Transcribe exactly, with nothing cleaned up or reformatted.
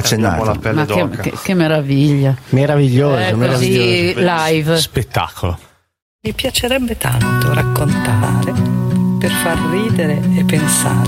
accennati. La pelle Ma che, che, che meraviglia. Meraviglioso, Eh, meraviglioso. così live. Spettacolo. Mi piacerebbe tanto raccontare per far ridere e pensare.